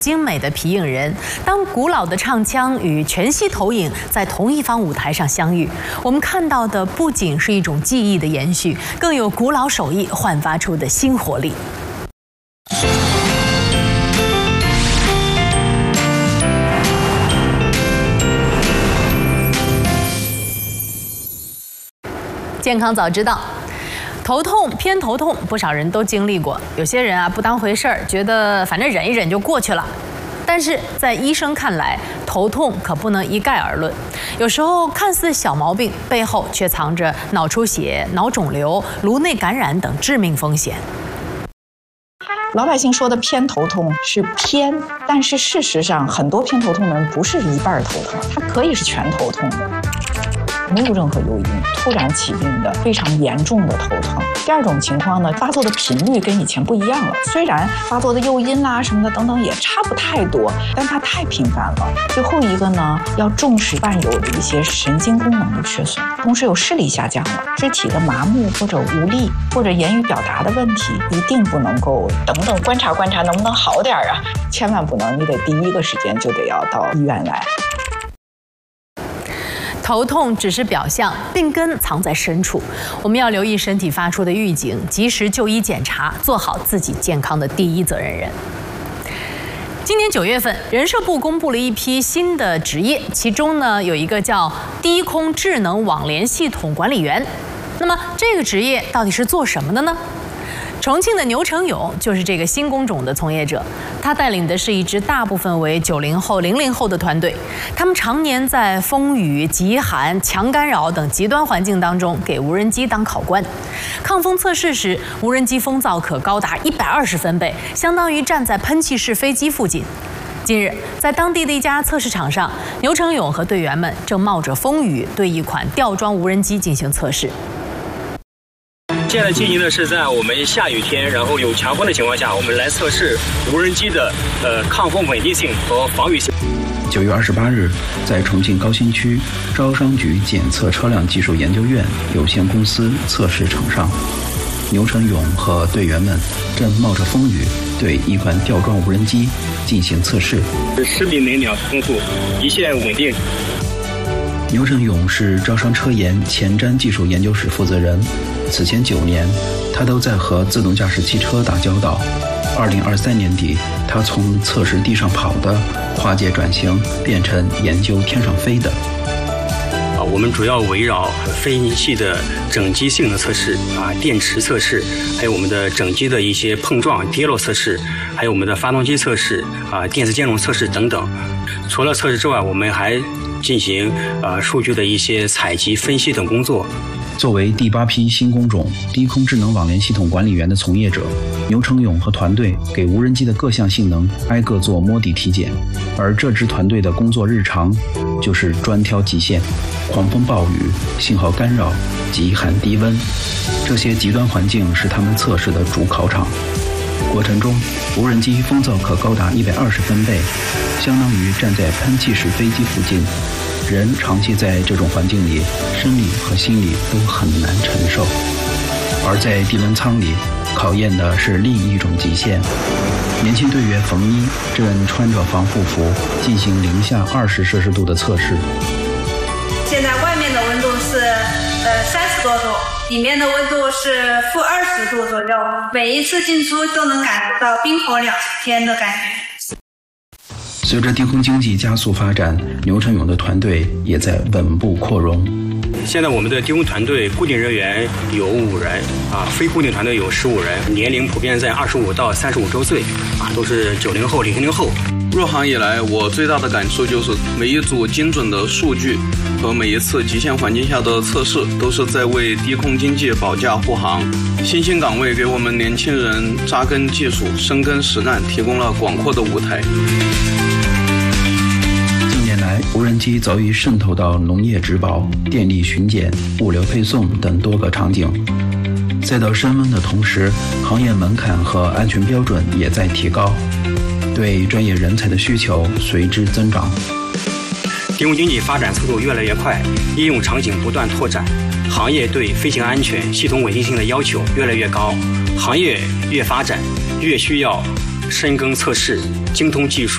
精美的皮影人，当古老的唱腔与全息投影在同一方舞台上相遇，我们看到的不仅是一种技艺的延续，更有古老手艺焕发出的新活力。健康早知道。头痛、偏头痛，不少人都经历过。有些人不当回事儿，觉得反正忍一忍就过去了。但是在医生看来，头痛可不能一概而论。有时候看似小毛病，背后却藏着脑出血、脑肿瘤、颅内感染等致命风险。 老百姓说的偏头痛是偏，但是事实上，很多偏头痛的人不是一半头痛，它可以是全头痛的。没有任何诱因，突然起病的非常严重的头疼。第二种情况呢，发作的频率跟以前不一样了，虽然发作的诱因啦什么的等等也差不太多，但它太频繁了。最后一个呢，要重视伴有的一些神经功能的缺损，同时有视力下降了，肢体的麻木或者无力或者言语表达的问题，一定不能够等等观察观察能不能好点啊，千万不能，你得第一个时间就得要到医院来。 头痛只是表象，病根藏在深处。我们要留意身体发出的预警，及时就医检查，做好自己健康的第一责任人。今年9月份，人社部公布了一批新的职业，其中呢有一个叫低空智能网联系统管理员。那么这个职业到底是做什么的呢？重庆的牛成勇就是这个新工种的从业者，他带领的是一支大部分为90后、00后的团队，他们常年在风雨、极寒、强干扰等极端环境当中给无人机当考官。抗风测试时，无人机风噪可高达120分贝，相当于站在喷气式飞机附近。近日，在当地的一家测试场上，牛成勇和队员们正冒着风雨对一款吊装无人机进行测试。 现在进行的是在我们下雨天，然后有强风的情况下，我们来测试无人机的抗风稳定性和防御性。 9月28日，在重庆高新区招商局检测车辆技术研究院有限公司测试场上，牛成勇和队员们正冒着风雨对一款吊装无人机进行测试。 湿力能量充足，一线稳定。 牛成勇是招商车研前瞻技术研究室负责人，此前9年，他都在和自动驾驶汽车打交道。2023年底，他从测试地上跑的跨界转型，变成研究天上飞的。 我们主要围绕飞行器的整机性能测试电池测试，还有我们的整机的一些碰撞跌落测试，还有我们的发动机测试电子兼容测试等等。除了测试之外，我们还进行数据的一些采集、分析等工作。 作为第8批新工种低空智能网联系统管理员的从业者，牛成勇和团队给无人机的各项性能挨个做摸底体检，而这支团队的工作日常就是专挑极限，狂风暴雨、信号干扰、极寒低温，这些极端环境是他们测试的主考场。过程中，无人机风噪可高达120分贝，相当于站在喷气式飞机附近。人长期在这种环境里，生理和心理都很难承受。而在低温舱里，考验的是另一种极限。年轻队员冯一正穿着防护服进行零下20摄氏度的测试。 现在外面的温度是30多度，里面的温度是-20度左右，每一次进出都能感受到冰火两天的感觉。 随着低空经济加速发展，牛成勇的团队也在稳步扩容。 现在我们的低空团队固定人员有5人非固定团队有15人，年龄普遍在25到35周岁都是90后、00后。 入行以来，我最大的感受就是每一组精准的数据和每一次极限环境下的测试，都是在为低空经济保驾护航。新兴岗位给我们年轻人扎根技术、深耕实干提供了广阔的舞台。 无人机早已渗透到农业植保、电力巡检、物流配送等多个场景。赛道升温的同时，行业门槛和安全标准也在提高，对专业人才的需求随之增长。 低空经济发展速度越来越快，应用场景不断拓展，行业对飞行安全、系统稳定性的要求越来越高。行业越发展，越需要深耕测试、精通技术。